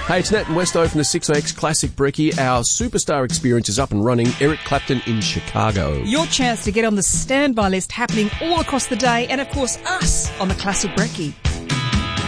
Hey, it's Nat and Westo from the 6OX Classic Brekkie. Our superstar experience is up and running. Eric Clapton in Chicago. Your chance to get on the standby list happening all across the day, and of course us on the Classic Brekkie.